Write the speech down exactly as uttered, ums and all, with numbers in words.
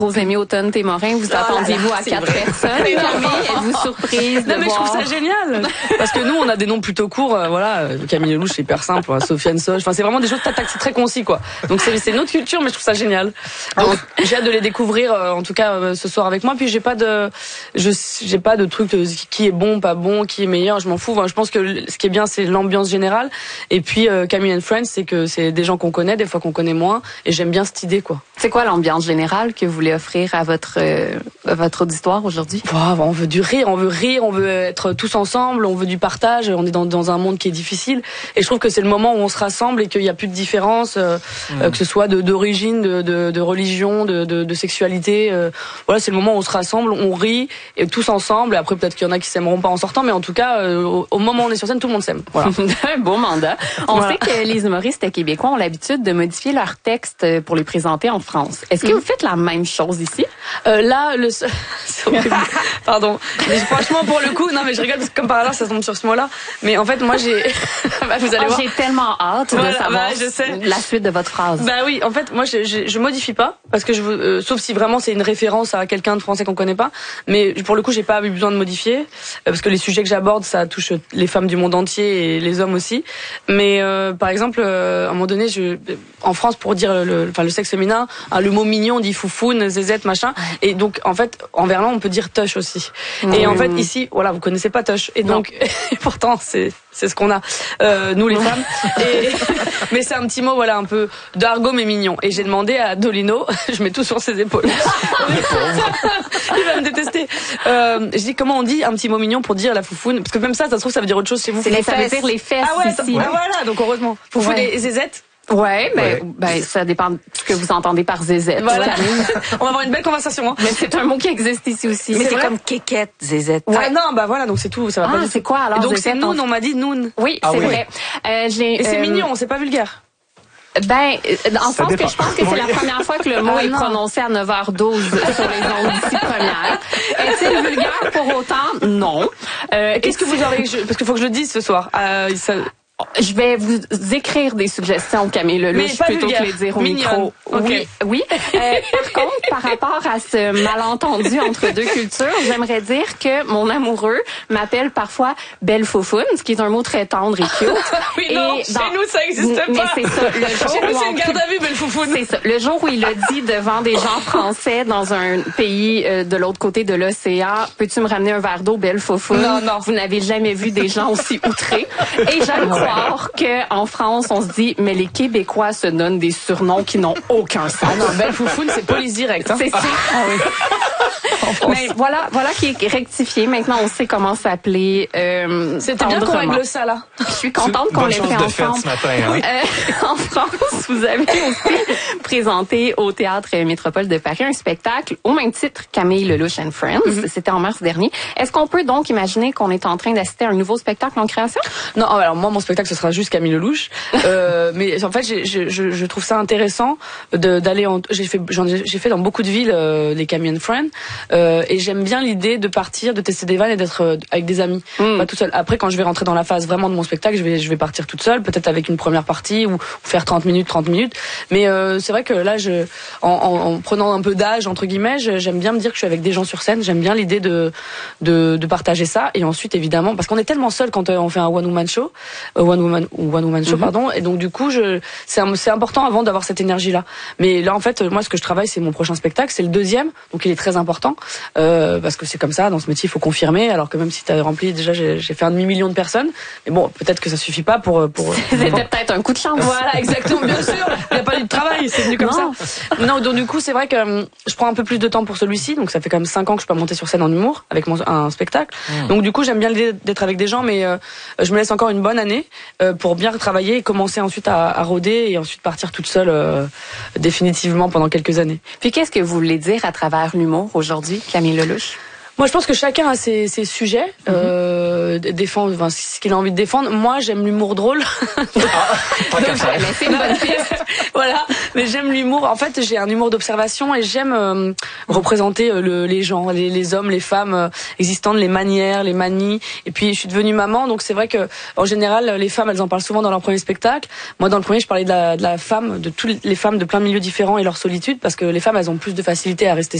Vos amis Automne Témorin, vous attendiez-vous oh à quatre vrai. personnes? Camille, êtes-vous surprise de Non mais voir... je trouve ça génial parce que nous on a des noms plutôt courts, euh, voilà. Camille Lelouch c'est hyper simple, hein, Sofiane Soch, enfin c'est vraiment des choses tac tac, c'est très concis quoi. Donc c'est c'est notre culture, mais je trouve ça génial. Donc j'ai hâte de les découvrir, euh, en tout cas euh, ce soir avec moi. Puis j'ai pas de, je j'ai pas de truc de qui est bon, pas bon, qui est meilleur. Je m'en fous. Enfin, je pense que ce qui est bien c'est l'ambiance générale. Et puis euh, Camille and Friends, c'est que c'est des gens qu'on connaît, des fois qu'on connaît moins. Et j'aime bien cette idée quoi. C'est quoi l'ambiance générale que vous voulez offrir à votre euh, à votre auditoire aujourd'hui? Wow, on veut du rire, on veut rire, on veut être tous ensemble, on veut du partage. On est dans, dans un monde qui est difficile, et je trouve que c'est le moment où on se rassemble et qu'il n'y a plus de différence, euh, mmh. euh, que ce soit de d'origine, de, de, de religion, de, de, de sexualité. Euh, voilà, c'est le moment où on se rassemble, on rit et tous ensemble. Et après, peut-être qu'il y en a qui s'aimeront pas en sortant, mais en tout cas, euh, au, au moment où on est sur scène, tout le monde s'aime. Voilà. Un beau mandat. On voilà. sait que les humoristes québécois ont l'habitude de modifier leurs textes pour les présenter en France. Est-ce que mmh. vous faites la même chose ici? Euh, là, le pardon. Mais franchement, pour le coup, non, mais je rigole parce que comme par hasard, ça tombe sur ce mot-là. Mais en fait, moi, j'ai. bah, vous allez oh, voir. J'ai tellement hâte voilà, de savoir bah, je sais. la suite de votre phrase. Bah oui, en fait, moi, je, je, je modifie pas parce que je veux, euh, sauf si vraiment c'est une référence à quelqu'un de français qu'on connaît pas. Mais pour le coup, j'ai pas eu besoin de modifier euh, parce que les sujets que j'aborde, ça touche les femmes du monde entier et les hommes aussi. Mais euh, par exemple, euh, à un moment donné, je, en France, pour dire le, enfin le sexe féminin, hein, le mot mignon, on dit foufoune, zézette, machin. Et donc, en fait, en verlan, on peut dire tush aussi. Mmh. Et en fait, ici, voilà, vous connaissez pas tush. Et donc, et pourtant, c'est c'est ce qu'on a, euh, nous les femmes. Et, mais c'est un petit mot, voilà, un peu d'argot mais mignon. Et j'ai demandé à Dolino, je mets tout sur ses épaules. Il va me détester. Euh, je dis comment on dit un petit mot mignon pour dire la foufoune, parce que même ça, ça se trouve, ça veut dire autre chose chez vous. C'est les, ça veut dire les fesses. Ah ouais, ici. Ah voilà, donc heureusement. Foufoune ouais. et zézette. Ouais, ben, ouais. ben ça dépend de ce que vous entendez par zézette. Voilà. On va avoir une belle conversation. Hein. Mais c'est un mot qui existe ici aussi. Mais c'est comme kékette, zézette. Ouais, non, bah voilà, donc c'est tout. Ça va ah, pas. c'est quoi alors? Et donc c'est noun, on m'a dit noun. Oui, ah, c'est oui. vrai. Euh, et c'est euh, mignon, c'est pas vulgaire. Ben, en sens que je pense que c'est la première fois que le mot ah, est non. prononcé à neuf heures douze sur les ondes d'ici première. Est-il vulgaire pour autant? Non. Euh, Qu'est-ce que vous aurez, parce qu'il faut que je le dise ce soir. Euh, ça... Je vais vous écrire des suggestions, Camille Lelouch, plutôt vulgaire. que les dire au Mignonne. micro. Okay. Oui, oui. Euh, par contre, par rapport à ce malentendu entre deux cultures, j'aimerais dire que mon amoureux m'appelle parfois belle foufoune, ce qui est un mot très tendre et cute. oui, et non, dans... chez nous, ça n'existe pas. Mais c'est ça. Le jour chez nous, c'est où une garde à vue, belle foufoune. C'est ça. Le jour où il a dit devant des gens français dans un pays euh, de l'autre côté de l'océan, peux-tu me ramener un verre d'eau, belle foufoune? Non, non. Vous n'avez jamais vu des gens aussi outrés. Et j'aime croire que en France, on se dit, mais les Québécois se donnent des surnoms qui n'ont aucun sens. Ah non, belle foufoune, c'est police directe. Hein. C'est ça. Ah oui. Mais voilà, voilà qui est rectifié. Maintenant, on sait comment s'appeler. Euh, C'était bien qu'on règle ça là. Je suis contente qu'on l'ait fait ensemble. Ce matin, hein? euh, en France, vous avez aussi présenté au Théâtre Métropole de Paris un spectacle au même titre Camille Lelouch and Friends. Mm-hmm. C'était en mars dernier. Est-ce qu'on peut donc imaginer qu'on est en train d'assister à un nouveau spectacle en création? Non, alors moi, mon spectacle, ce sera juste Camille Lelouch. Euh, mais en fait, j'ai, je, je, je trouve ça intéressant de, d'aller en. J'ai fait, j'en ai, j'ai fait dans beaucoup de villes euh, les Camille and Friends, euh, et j'aime bien l'idée de partir, de tester des vannes et d'être euh, avec des amis, mm. pas tout seul. Après, quand je vais rentrer dans la phase vraiment de mon spectacle, je vais, je vais partir toute seule, peut-être avec une première partie ou, ou faire trente minutes, trente minutes. Mais euh, c'est vrai que là, je, en, en, en prenant un peu d'âge entre guillemets, j'aime bien me dire que je suis avec des gens sur scène. J'aime bien l'idée de, de, de partager ça. Et ensuite, évidemment, parce qu'on est tellement seul quand euh, on fait un one woman show, euh, one woman ou one woman show, mm-hmm. pardon. Et donc du coup, je, c'est, c'est important avant d'avoir cette énergie-là. Mais là, en fait, moi, ce que je travaille, c'est mon prochain spectacle, c'est le deuxième, donc il est très important euh, parce que c'est comme ça dans ce métier, il faut confirmer. Alors que même si t'as rempli, déjà, j'ai, j'ai fait un demi million de personnes. Mais bon, peut-être que ça suffit pas pour pour. C'était pour... peut-être un coup de chance. Voilà, exactement, bien sûr. Il n'y a pas eu de travail, c'est venu comme non. ça. Non, donc du coup, c'est vrai que euh, je prends un peu plus de temps pour celui-ci. Donc ça fait quand même cinq ans que je peux monter sur scène en humour avec mon un spectacle. Mmh. Donc du coup, j'aime bien l'idée d'être avec des gens, mais euh, je me laisse encore une bonne année euh, pour bien travailler et commencer ensuite à, à rôder et ensuite partir toute seule euh, définitivement pendant quelques années. Puis qu'est-ce que vous voulez dire à travers l'humour aujourd'hui, Camille Lelouch? Moi, je pense que chacun a ses, ses sujets, mm-hmm. euh, défend enfin, ce qu'il a envie de défendre. Moi, j'aime l'humour drôle. Ah, pas qu'à ça. C'est une bonne piste. Voilà, mais j'aime l'humour. En fait, j'ai un humour d'observation et j'aime euh, représenter euh, le, les gens, les, les hommes, les femmes euh, existantes, les manières, les manies. Et puis, je suis devenue maman, donc c'est vrai que en général, les femmes, elles en parlent souvent dans leur premier spectacle. Moi, dans le premier, je parlais de la, de la femme, de toutes les femmes de plein de milieux différents et leur solitude, parce que les femmes, elles ont plus de facilité à rester